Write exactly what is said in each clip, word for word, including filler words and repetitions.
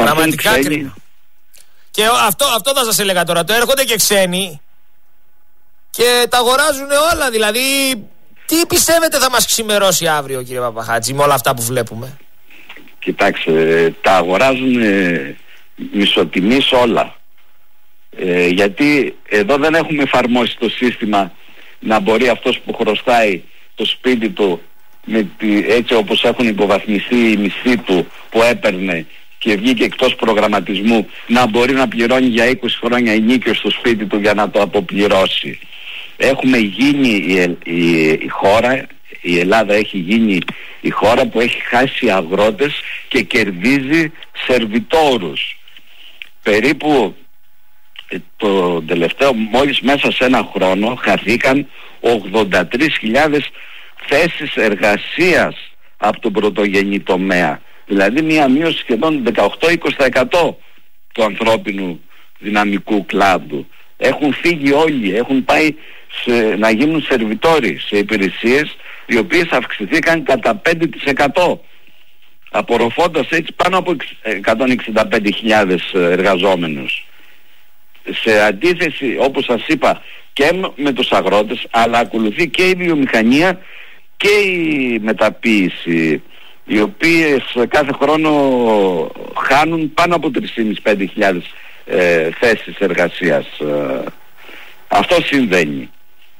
Πραγματικά κρίμα. Και αυτό, αυτό θα σας έλεγα τώρα. Το έρχονται και ξένοι και τα αγοράζουν όλα. Δηλαδή, τι πιστεύετε θα μας ξημερώσει αύριο, κύριε Παπαχάτζη, με όλα αυτά που βλέπουμε? Κοιτάξτε, τα αγοράζουν ε, μισοτιμής όλα. Ε, γιατί εδώ δεν έχουμε εφαρμόσει το σύστημα να μπορεί αυτός που χρωστάει το σπίτι του με τη, έτσι όπως έχουν υποβαθμιστεί οι μισθοί του που έπαιρνε και βγήκε εκτός προγραμματισμού, να μπορεί να πληρώνει για είκοσι χρόνια ενίκιο στο σπίτι του για να το αποπληρώσει. Έχουμε γίνει η, η, η χώρα, η Ελλάδα έχει γίνει η χώρα που έχει χάσει αγρότες και κερδίζει σερβιτόρους. Περίπου το τελευταίο, μόλις μέσα σε ένα χρόνο χαθήκαν ογδόντα τρεις χιλιάδες θέσεις εργασίας από τον πρωτογενή τομέα. Δηλαδή μια μείωση σχεδόν δεκαοκτώ με είκοσι τοις εκατό του ανθρώπινου δυναμικού κλάδου. Έχουν φύγει όλοι, έχουν πάει σε, να γίνουν σερβιτόροι σε υπηρεσίες οι οποίες αυξηθήκαν κατά πέντε τοις εκατό, απορροφώντας έτσι πάνω από εκατόν εξήντα πέντε χιλιάδες εργαζόμενους. Σε αντίθεση, όπως σας είπα, και με τους αγρότες, αλλά ακολουθεί και η βιομηχανία και η μεταποίηση, οι οποίες κάθε χρόνο χάνουν πάνω από τρεις χιλιάδες με πέντε χιλιάδες ε, θέσεις εργασίας. Ε, αυτό συμβαίνει.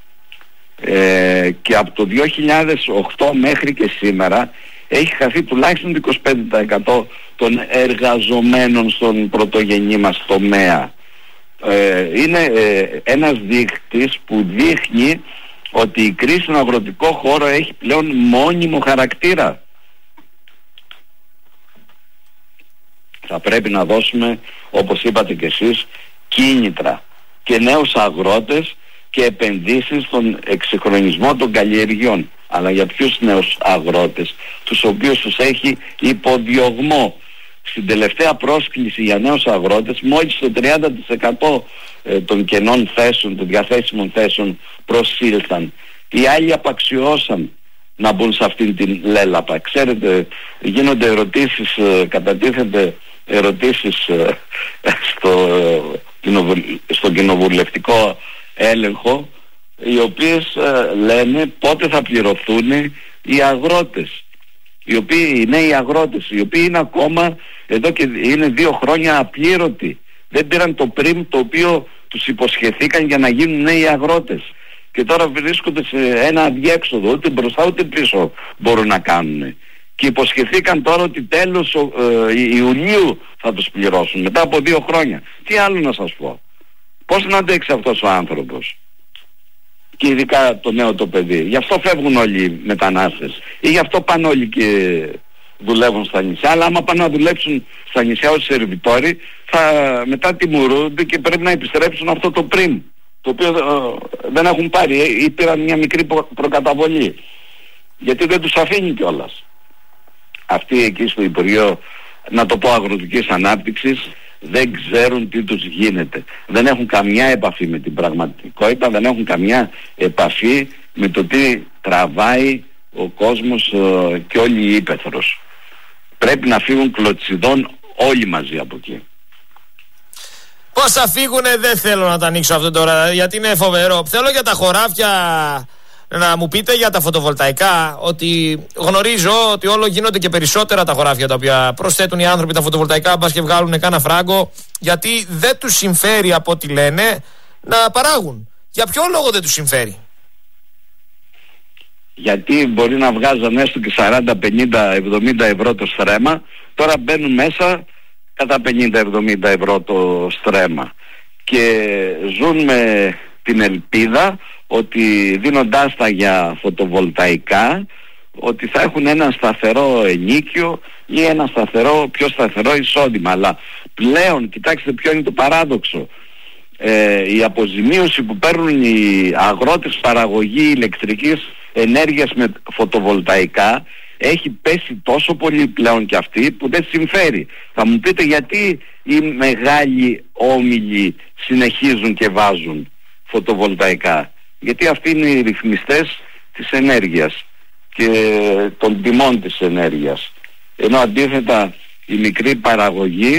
Ε, και από το δύο χιλιάδες οκτώ μέχρι και σήμερα έχει χαθεί τουλάχιστον είκοσι πέντε τοις εκατό των εργαζομένων στον πρωτογενή μας τομέα. Ε, είναι ε, ένας δείκτης που δείχνει ότι η κρίση στον αγροτικό χώρο έχει πλέον μόνιμο χαρακτήρα. Θα πρέπει να δώσουμε, όπως είπατε και εσείς, κίνητρα και νέους αγρότες και επενδύσεις στον εξυγχρονισμό των καλλιεργειών. Αλλά για ποιους νέους αγρότες? Τους οποίους τους έχει υποδιωγμό. Στην τελευταία πρόσκληση για νέους αγρότες μόλις το τριάντα τοις εκατό των κενών θέσεων, των διαθέσιμων θέσεων προσήλθαν. Οι άλλοι απαξιώσαν να μπουν σε αυτήν την λέλαπα. Ξέρετε, γίνονται ερωτήσεις, κατατίθενται ερωτήσεις στο, στο κοινοβουλευτικό έλεγχο, οι οποίες λένε πότε θα πληρωθούν οι αγρότες, οι οποίοι είναι οι αγρότες, οι οποίοι είναι ακόμα εδώ και είναι δύο χρόνια απλήρωτοι. Δεν πήραν το πριμ το οποίο τους υποσχεθήκαν για να γίνουν νέοι αγρότες. Και τώρα βρίσκονται σε ένα αδιέξοδο, ούτε μπροστά ούτε πίσω μπορούν να κάνουν. Και υποσχεθήκαν τώρα ότι τέλος ε, Ιουλίου θα τους πληρώσουν, μετά από δύο χρόνια. Τι άλλο να σας πω? Πώς να αντέξει αυτός ο άνθρωπος? Και ειδικά το νέο το παιδί. Γι' αυτό φεύγουν όλοι οι μετανάστες. Ή γι' αυτό πάνε όλοι και δουλεύουν στα νησιά. Αλλά άμα πάνε να δουλέψουν στα νησιά ως σερβιτόροι, θα μετά τιμωρούνται και πρέπει να επιστρέψουν αυτό το πριμ, το οποίο ε, δεν έχουν πάρει ή πήραν μια μικρή προ, προκαταβολή. Γιατί δεν τους αφήνει κιόλας. Αυτοί εκεί στο Υπουργείο, να το πω, Αγροτικής Ανάπτυξης, δεν ξέρουν τι τους γίνεται. Δεν έχουν καμιά επαφή με την πραγματικότητα, δεν έχουν καμιά επαφή με το τι τραβάει ο κόσμος ε, και όλη η ύπαιθρος. Πρέπει να φύγουν κλωτσιδών όλοι μαζί από εκεί. Πώς θα φύγουνε δεν θέλω να τα ανοίξω αυτό τώρα, γιατί είναι φοβερό. Θέλω για τα χωράφια να μου πείτε, για τα φωτοβολταϊκά, ότι γνωρίζω ότι όλο γίνονται και περισσότερα τα χωράφια τα οποία προσθέτουν οι άνθρωποι τα φωτοβολταϊκά, μπας και βγάλουν κάνα φράγκο, γιατί δεν τους συμφέρει από ό,τι λένε να παράγουν. Για ποιο λόγο δεν τους συμφέρει? Γιατί μπορεί να βγάζαν έστω και σαράντα, πενήντα, εβδομήντα ευρώ το στρέμμα, τώρα μπαίνουν μέσα κατά πενήντα εβδομήντα ευρώ το στρέμμα και ζουν με την ελπίδα ότι δίνοντάς τα για φωτοβολταϊκά ότι θα έχουν ένα σταθερό ενίκιο ή ένα σταθερό, πιο σταθερό εισόδημα. Αλλά πλέον, κοιτάξτε ποιο είναι το παράδοξο, ε, η αποζημίωση που παίρνουν οι αγρότες παραγωγή ηλεκτρικής ενέργειας με φωτοβολταϊκά έχει πέσει τόσο πολύ πλέον και αυτή που δεν συμφέρει. Θα μου πείτε γιατί οι μεγάλοι όμιλοι συνεχίζουν και βάζουν φωτοβολταϊκά? Γιατί αυτοί είναι οι ρυθμιστές της ενέργειας και των τιμών της ενέργειας, ενώ αντίθετα η μικρή παραγωγή